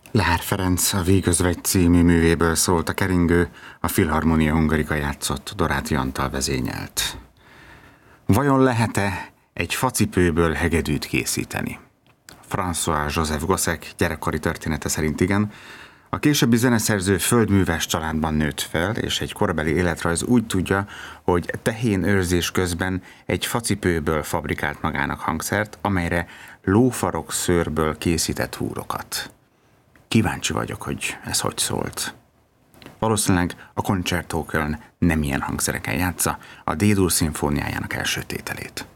Lehár Ferenc a Vígözvegy című művéből szólt a keringő, a Filharmonia Hungarica játszott, Doráti Antal vezényelt. Vajon lehet-e egy facipőből hegedűt készíteni? François Joseph Gossec gyerekkori története szerint igen. A későbbi zeneszerző földműves családban nőtt fel, és egy korabeli életrajz úgy tudja, hogy tehén őrzés közben egy facipőből fabrikált magának hangszert, amelyre lófarok szőrből készített húrokat. Kíváncsi vagyok, hogy ez hogy szólt. Valószínűleg a Concerto Köln nem ilyen hangszereken játsza a D-dur szimfóniájának első tételét.